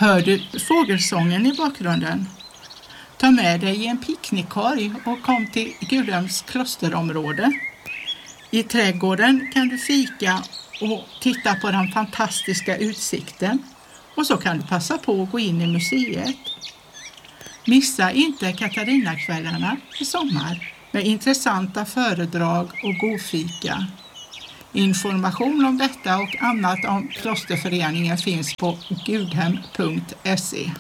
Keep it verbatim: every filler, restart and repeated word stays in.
Hör du fågelsången i bakgrunden? Ta med dig en picknickkorg och kom till Gudhems klosterområde. I trädgården kan du fika och titta på den fantastiska utsikten. Och så kan du passa på att gå in i museet. Missa inte Katarinakvällarna i sommar med intressanta föredrag och god fika. Information om detta och annat om klosterföreningen finns på gudhem punkt se.